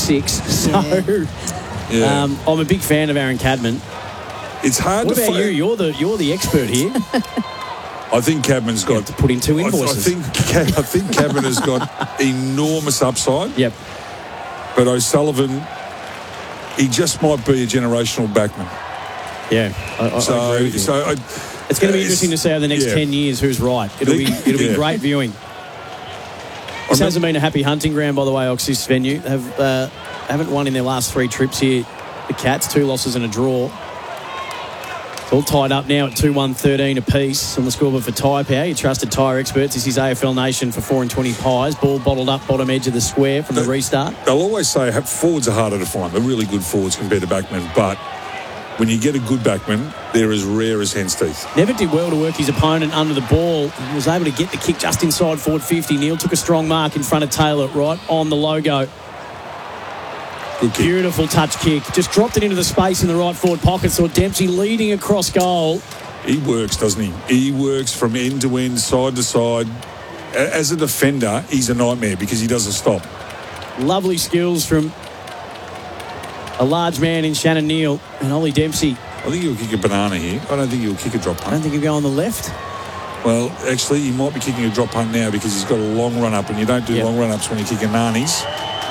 6. So I'm a big fan of Aaron Cadman. It's hard what to about you? You're the expert here. I think Cadman's got to put in 2 invoices. I think Cadman has got enormous upside. Yep. But O'Sullivan, he just might be a generational backman. Yeah. I agree with you. It's going to be interesting to see over the next 10 years who's right. It'll be great viewing. This hasn't been a happy hunting ground, by the way, Ox, this venue. They haven't won in their last 3 trips here. The Cats, 2 losses and a draw. It's all tied up now at 2-1-13 apiece on the scoreboard for Tyre Power. Your trusted tyre experts. This is AFL Nation for 4 and 20 pies. Ball bottled up, bottom edge of the square from the restart. They'll always say forwards are harder to find. They're really good forwards compared to backmen. But when you get a good backman, they're as rare as hen's teeth. Never did well to work his opponent under the ball. He was able to get the kick just inside forward 50. Neil took a strong mark in front of Taylor right on the logo. Good kick. Beautiful touch kick. Just dropped it into the space in the right forward pocket. Saw Dempsey leading across goal. He works, doesn't he? He works from end to end, side to side. As a defender, he's a nightmare because he doesn't stop. Lovely skills from a large man in Shannon Neal and Ollie Dempsey. I think he'll kick a banana here. I don't think he'll kick a drop punt. I don't think he'll go on the left. Well, actually, he might be kicking a drop punt now because he's got a long run up, and you don't do long run ups when you're kicking nannies.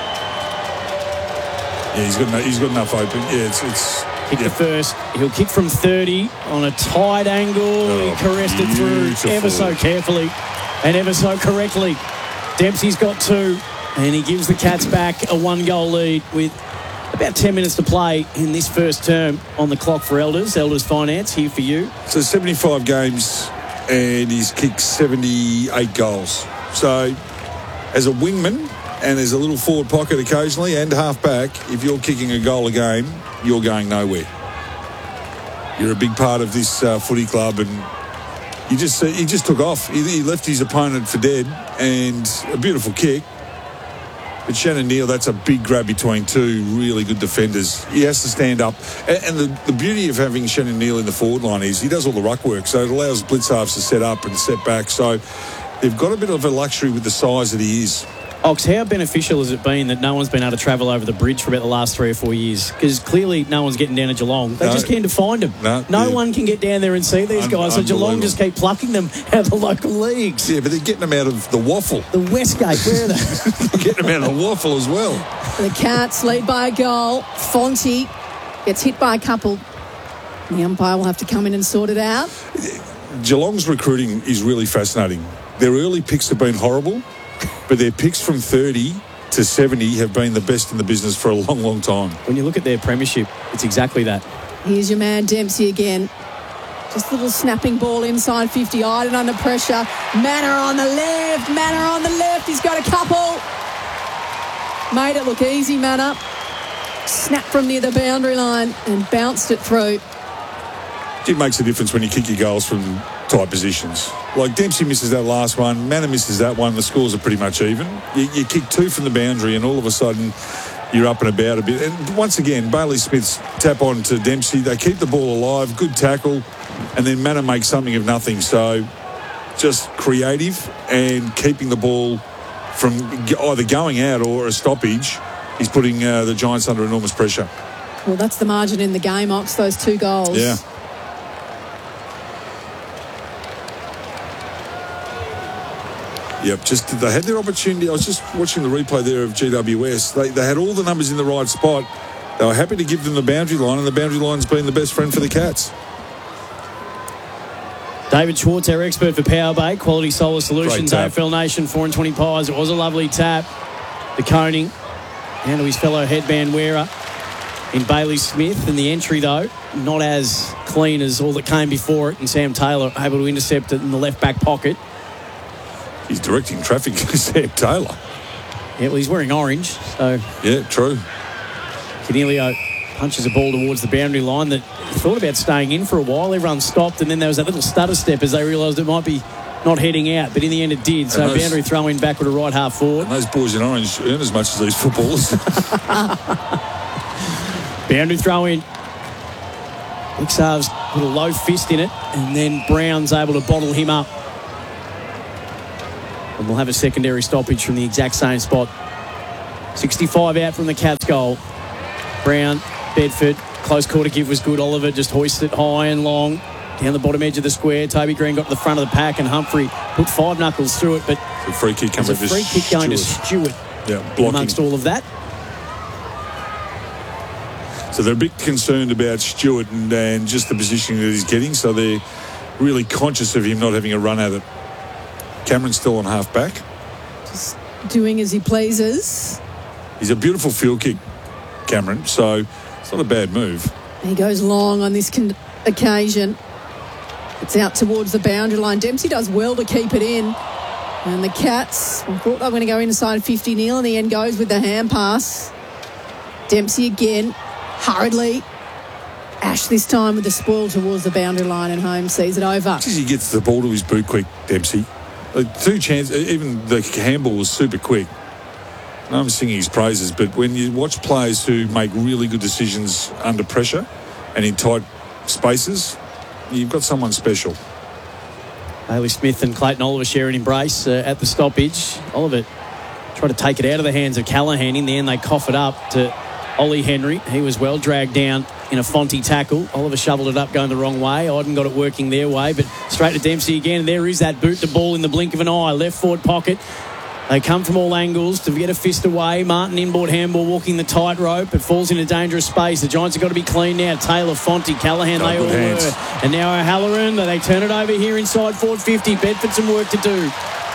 Yeah, he's got enough open. Yeah, it's kick the first. He'll kick from 30 on a tight angle. He caressed it through ever so carefully and ever so correctly. Dempsey's got 2, and he gives the Cats back a 1-goal lead with about 10 minutes to play in this first term on the clock for Elders. Elders Finance here for you. So 75 games, and he's kicked 78 goals. So as a wingman, and there's a little forward pocket occasionally and half back, if you're kicking a goal a game, you're going nowhere. You're a big part of this footy club, and he just took off. He left his opponent for dead, and a beautiful kick. But Shannon Neal, that's a big grab between 2 really good defenders. He has to stand up. And the beauty of having Shannon Neal in the forward line is he does all the ruck work, so it allows blitz halves to set up and set back. So they've got a bit of a luxury with the size that he is. Ox, how beneficial has it been that no one's been able to travel over the bridge for about the last 3 or 4 years? Because clearly no one's getting down to Geelong. They just can't find them. No one can get down there and see these guys. So Geelong just keep plucking them out of the local leagues. Yeah, but they're getting them out of the waffle. The Westgate, where are they? Getting them out of the waffle as well. The Cats lead by a goal. Fonte gets hit by a couple. The umpire will have to come in and sort it out. Geelong's recruiting is really fascinating. Their early picks have been horrible, but their picks from 30 to 70 have been the best in the business for a long, long time. When you look at their premiership, it's exactly that. Here's your man Dempsey again. Just a little snapping ball inside 50. Iden under pressure. Manor on the left. He's got a couple. Made it look easy, Manor. Snapped from near the boundary line and bounced it through. It makes a difference when you kick your goals from tight positions. Like Dempsey misses that last one, Manor misses that one, the scores are pretty much even. You kick 2 from the boundary and all of a sudden you're up and about a bit. And once again, Bailey Smith's tap on to Dempsey. They keep the ball alive, good tackle, and then Manor makes something of nothing. So just creative and keeping the ball from either going out or a stoppage. He's putting the Giants under enormous pressure. Well, that's the margin in the game, Ox, those 2 goals. Yeah. Yep, they had their opportunity. I was just watching the replay there of GWS. They had all the numbers in the right spot. They were happy to give them the boundary line, and the boundary line's been the best friend for the Cats. David Schwartz, our expert for Powerbait, Quality Solar Solutions, AFL Nation, 4 and 20 pies. It was a lovely tap. The coning down to his fellow headband wearer in Bailey Smith. And the entry, though, not as clean as all that came before it. And Sam Taylor able to intercept it in the left back pocket. He's directing traffic, Sam Taylor. Yeah, well, he's wearing orange, so... Yeah, true. Canelio punches a ball towards the boundary line that thought about staying in for a while. Everyone stopped, and then there was that little stutter step as they realised it might be not heading out, but in the end it did. So boundary throw in backward to right half forward. And those boys in orange earn as much as these footballers. Boundary throw in. Bixar's put a low fist in it, and then Brown's able to bottle him up. And we'll have a secondary stoppage from the exact same spot. 65 out from the Cats goal. Brown, Bedford, close quarter give was good. Oliver just hoisted it high and long. Down the bottom edge of the square, Toby Green got to the front of the pack and Humphrey put 5 knuckles through it, but a free kick coming there's a free kick going to Stewart. Yeah, blocking. Amongst all of that. So they're a bit concerned about Stewart and just the positioning that he's getting, so they're really conscious of him not having a run at it. Cameron's still on half back. Just doing as he pleases. He's a beautiful field kick, Cameron, so it's not a bad move. He goes long on this occasion. It's out towards the boundary line. Dempsey does well to keep it in. And the Cats, I thought they were going to go inside 50-0. In the end, goes with the hand pass. Dempsey again, hurriedly. Ash this time with the spoil towards the boundary line and home sees it over. He gets the ball to his boot quick, Dempsey. 2 chances, even the handball was super quick. I'm singing his praises, but when you watch players who make really good decisions under pressure and in tight spaces, you've got someone special. Bailey Smith and Clayton Oliver share an embrace at the stoppage. Oliver tried to take it out of the hands of Callaghan. In the end, they cough it up to Ollie Henry. He was well dragged down in a Fonte tackle. Oliver shoveled it up going the wrong way. Iden got it working their way, but straight to Dempsey again. There is that boot the ball in the blink of an eye. Left forward pocket. They come from all angles to get a fist away. Martin inboard handball walking the tightrope. It falls into dangerous space. The Giants have got to be clean now. Taylor, Fonte, Callaghan, they all were. And now O'Halloran, they turn it over here inside forward 50. Bedford some work to do.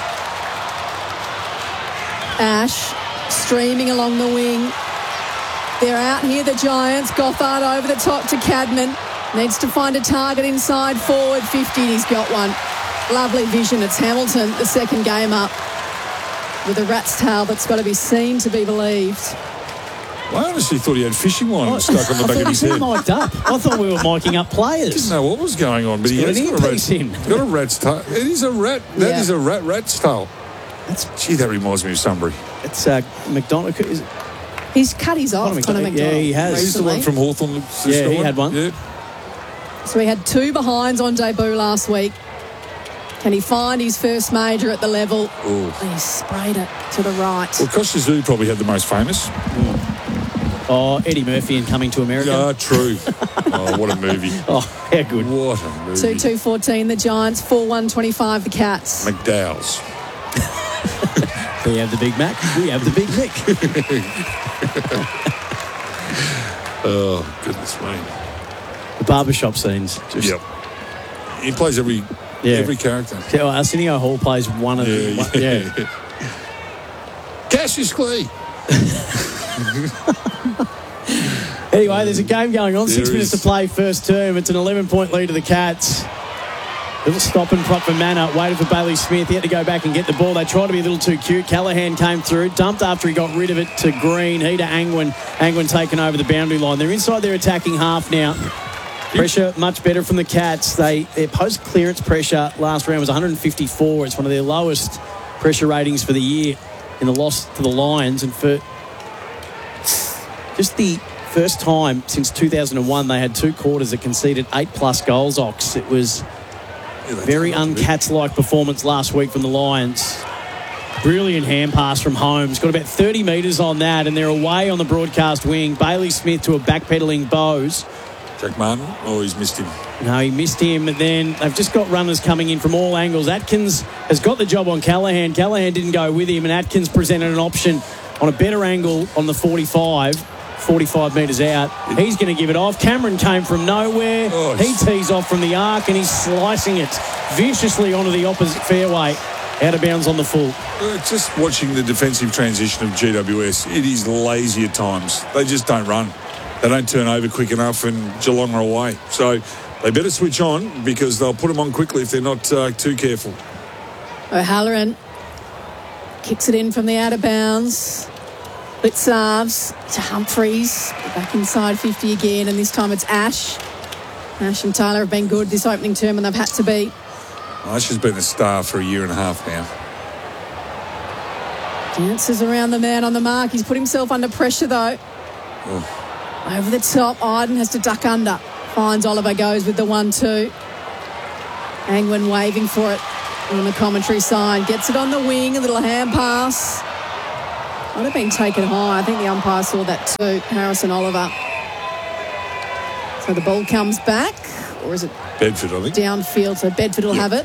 Ash streaming along the wing. They're out here, the Giants. Gothard over the top to Cadman. Needs to find a target inside forward 50. He's got one. Lovely vision. It's Hamilton, the second game up, with a rat's tail that's got to be seen to be believed. I honestly thought he had fishing line stuck on the back of his head. Mic'd up. I thought we were miking up players. Didn't know what was going on, but he has got a rat's tail. It is a rat. That is a rat's tail. Gee, that reminds me of Sunbury. It's McDonald. He's cut his off, Conor McDonald. Yeah, he has. He's the one from Hawthorn. Yeah, he had one. Yeah. So he had 2 behinds on debut last week. Can he find his first major at the level? Ooh. He sprayed it to the right. Well, Costa Zoo probably had the most famous. Oh, Eddie Murphy in Coming to America. Ah, true. Oh, what a movie. Oh, how good. What a movie. 2-2-14 the Giants, 4-1-25 the Cats. McDowell's. We have the Big Mac. We have the Big Mick. Oh, goodness me. The barbershop scenes. Yep. He plays every character. So, Arsenio Hall plays one of them. Yeah. Cassius Clay. Anyway, there's a game going on. 6 minutes to play first term. It's an 11-point lead to the Cats. Little stop and prop for Manor. Waited for Bailey Smith. He had to go back and get the ball. They tried to be a little too cute. Callaghan came through. Dumped after he got rid of it to Green. He to Angwin. Angwin taken over the boundary line. They're inside their attacking half now. Pressure much better from the Cats. Their post-clearance pressure last round was 154. It's one of their lowest pressure ratings for the year in the loss to the Lions. And for just the first time since 2001, they had 2 quarters that conceded 8+ goals, Ox. It was very un-Cats-like performance last week from the Lions. Brilliant hand pass from Holmes. Got about 30 metres on that, and they're away on the broadcast wing. Bailey Smith to a backpedaling Bowes. Jack Martin? Oh, he's missed him. No, he missed him. And then they've just got runners coming in from all angles. Atkins has got the job on Callaghan. Callaghan didn't go with him, and Atkins presented an option on a better angle on the 45 metres out. He's going to give it off. Cameron came from nowhere. He tees off from the arc, and he's slicing it viciously onto the opposite fairway. Out of bounds on the full. Just watching the defensive transition of GWS, it is lazy at times. They just don't run. They don't turn over quick enough, and Geelong are away. So they better switch on, because they'll put them on quickly if they're not too careful. O'Halloran kicks it in from the out of bounds. Blitzarves to Humphreys. Back inside 50 again, and this time it's Ash. Ash and Tyler have been good this opening term, and they've had to be. Ash has been a star for a year and a half now. Dances around the man on the mark. He's put himself under pressure, though. Over the top, Iden has to duck under. Finds Oliver, goes with the 1-2. Angwin waving for it on the commentary side. Gets it on the wing, a little hand pass. Might have been taken high. I think the umpire saw that too. Harrison Oliver. So the ball comes back, or is it Bedford, I think. Downfield, so Bedford will have it.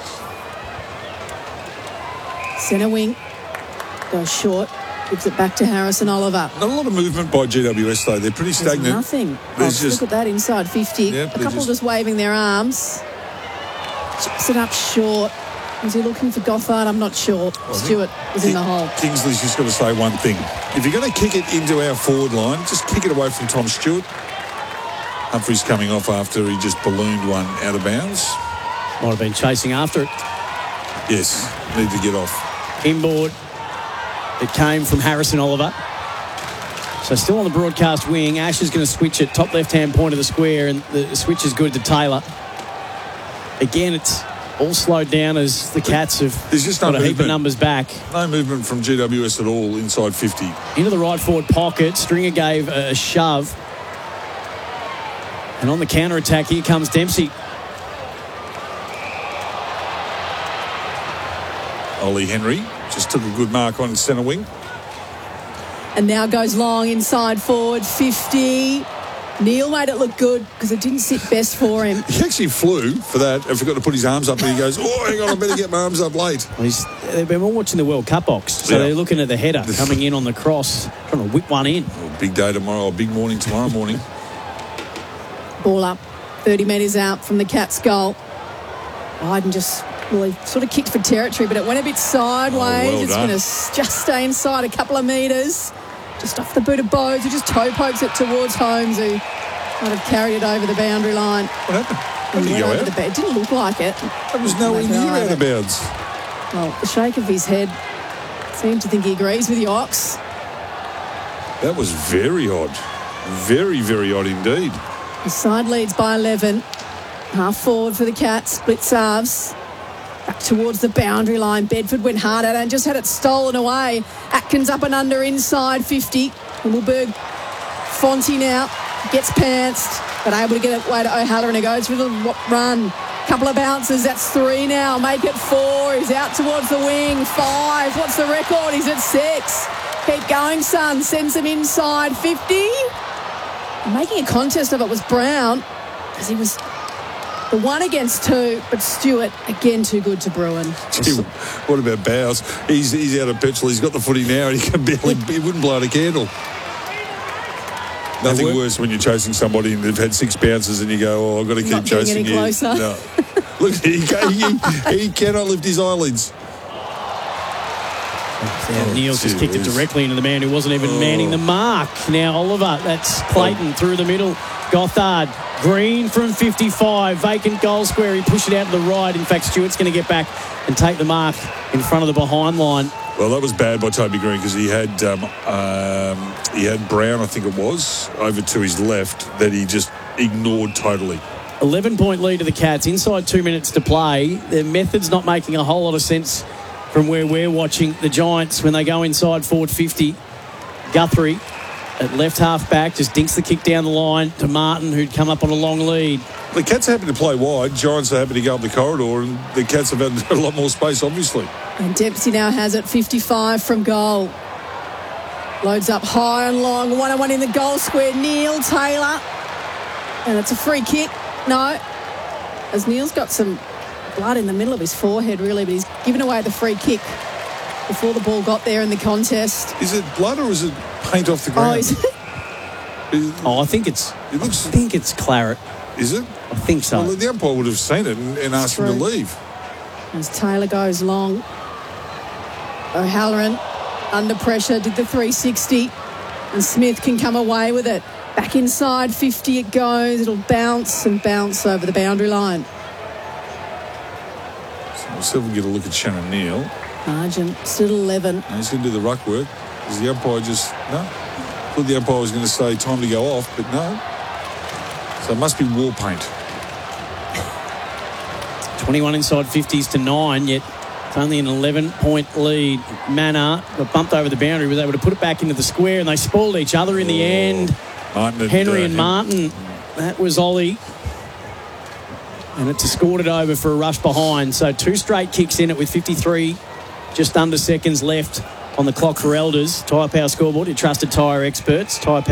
Centre wing goes short. Gives it back to Harrison Oliver. Not a lot of movement by GWS, though. They're pretty stagnant. There's nothing. Look at that inside 50. Yep, a couple just waving their arms. Chips it up short. Was he looking for Gothard? I'm not sure. Stewart was in the hole. Kingsley's just got to say one thing. If you're going to kick it into our forward line, just kick it away from Tom Stewart. Humphrey's coming off after he just ballooned one out of bounds. Might have been chasing after it. Yes, need to get off. Inboard. It came from Harrison Oliver. So still on the broadcast wing. Ash is going to switch it top left-hand point of the square, and the switch is good to Taylor. Again, it's all slowed down as the Cats have got a heap of numbers back. No movement from GWS at all inside 50. Into the right forward pocket. Stringer gave a shove. And on the counter-attack, here comes Dempsey. Ollie Henry just took a good mark on centre wing. And now goes long inside forward 50. Neil made it look good because it didn't sit best for him. He actually flew for that and forgot to put his arms up, and he goes, oh, hang on, I better get my arms up late. Well, they've been all watching the World Cup box, so they're looking at the header coming in on the cross, trying to whip one in. Well, big day tomorrow, big morning tomorrow morning. Ball up, 30 metres out from the Cats' goal. Biden he sort of kicked for territory, but it went a bit sideways. It's going to just stay inside a couple of metres. Just off the boot of Bowes, who just toe pokes it towards Holmes, who might have carried it over the boundary line. What happened? Did he go out? It didn't look like it. That was nowhere near out of bounds. Well, the shake of his head seemed to think he agrees with the Ox. That was very odd. Very, very odd indeed. The side leads by 11. Half forward for the Cats. Split halves. Back towards the boundary line. Bedford went hard at it and just had it stolen away. Atkins up and under inside 50. Himmelberg. Fonte now gets pantsed, but able to get it away to O'Halloran, who goes for the run. Couple of bounces. That's 3 now. Make it 4. He's out towards the wing. 5. What's the record? He's at 6. Keep going, son. Sends him inside 50. Making a contest of it was Brown, because he was the 1 against 2, but Stewart, again, too good to Bruin. Gee, what about Bowes? He's out of petrol. He's got the footy now, and he wouldn't blow out a candle. Nothing worse when you're chasing somebody and they've had 6 bounces and you go, I've got to keep chasing you. No. Look, he cannot lift his eyelids. Neil's just kicked it directly into the man who wasn't even manning the mark. Now Oliver, that's Clayton through the middle. Gothard, Green from 55, vacant goal square. He pushed it out to the right. In fact, Stewart's going to get back and take the mark in front of the behind line. Well, that was bad by Toby Green because he had Brown, I think it was, over to his left that he just ignored totally. 11-point lead to the Cats. Inside 2 minutes to play. Their method's not making a whole lot of sense from where we're watching the Giants when they go inside forward 50. Guthrie at left half back just dinks the kick down the line to Martin, who'd come up on a long lead. The Cats are happy to play wide. Giants are happy to go up the corridor, and the Cats have had a lot more space, obviously. And Dempsey now has it 55 from goal. Loads up high and long. 1-on-1 in the goal square. Neil Taylor. And it's a free kick. No. As Neil's got some blood in the middle of his forehead, really, but he's given away the free kick before the ball got there in the contest. Is it blood or is it paint off the ground? I think it's claret. Is it? I think so. Well, the umpire would have seen it and asked him to leave. As Taylor goes long. O'Halloran under pressure, did the 360, and Smith can come away with it. Back inside 50 it goes. It'll bounce and bounce over the boundary line. So we'll see if we can get a look at Shannon Neal. Margin still 11. And he's going to do the ruck work. Is the umpire just... No? I thought the umpire was going to say time to go off, but no. So it must be war paint. 21 inside 50s to 9, yet it's only an 11-point lead. Manor got bumped over the boundary, was able to put it back into the square, and they spoiled each other in the end. Henry and Martin. That was Ollie. And it's escorted over for a rush behind. So 2 straight kicks in it with 53 just under seconds left on the clock for Elders. Tyre Power scoreboard, your trusted tyre experts. Tyre Power.